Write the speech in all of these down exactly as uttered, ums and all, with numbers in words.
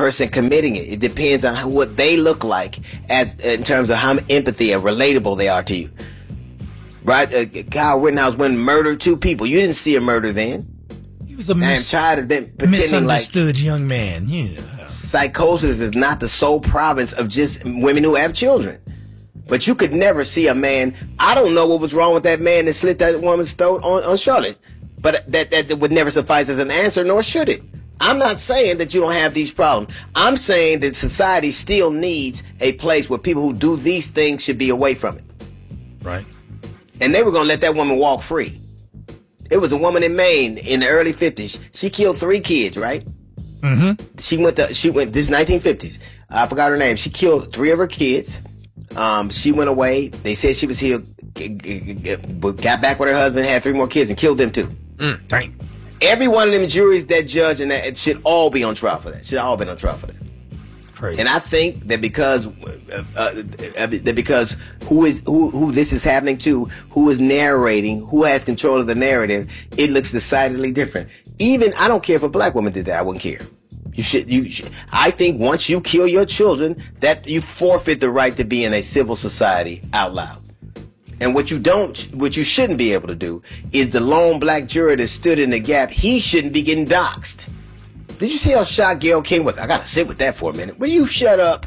person committing it. It depends on how, what they look like as in terms of how empathy and relatable they are to you. Right? Uh, Kyle Rittenhouse went and murdered two people. You didn't see a murder then. He was a mis- tired of them misunderstood like young man. Yeah. Psychosis is not the sole province of just women who have children. But you could never see a man. I don't know what was wrong with that man that slit that woman's throat on, on Charlotte. But that, that would never suffice as an answer, nor should it. I'm not saying that you don't have these problems. I'm saying that society still needs a place where people who do these things should be away from it. Right. And they were going to let that woman walk free. It was a woman in Maine in the early fifties. She killed three kids, right? Mm-hmm. She went to, she went, this is nineteen fifties. I forgot her name. She killed three of her kids. Um, she went away. They said she was here, got back with her husband, had three more kids, and killed them too. Mm, dang. Every one of them juries that judge and that it should all be on trial for that. Should all been on trial for that. Crazy. And I think that because uh, uh, that because who is who who this is happening to, who is narrating, who has control of the narrative, it looks decidedly different. Even I don't care if a black woman did that. I wouldn't care. You should. You. Should, I think once you kill your children, that you forfeit the right to be in a civil society out loud. And what you don't, what you shouldn't be able to do is the lone black juror that stood in the gap. He shouldn't be getting doxxed. Did you see how shocked Gayle King was? I gotta sit with that for a minute. Will you shut up?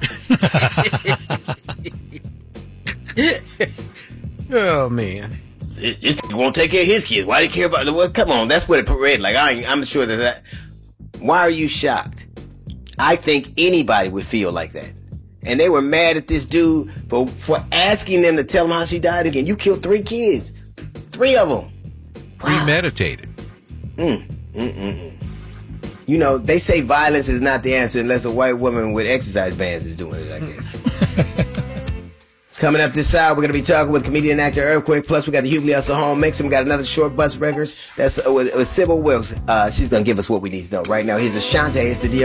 Oh man, This, this won't take care of his kids. Why do you care about? Well, come on, that's what it read. Like I, I'm sure that that. Why are you shocked? I think anybody would feel like that. And they were mad at this dude for, for asking them to tell him how she died again. You killed three kids. Three of them. Wow. Premeditated. Mm, mm, mm, mm. You know, they say violence is not the answer unless a white woman with exercise bands is doing it, I guess. Coming up this hour, we're going to be talking with comedian and actor Earthquake. Plus, we got the Hughley Hustle Home Mix, and we got another Short Bus Records. That's uh, with, with Sybil Wilkes. Uh, she's going to give us what we need to know right now. Here's Ashanti. It's the D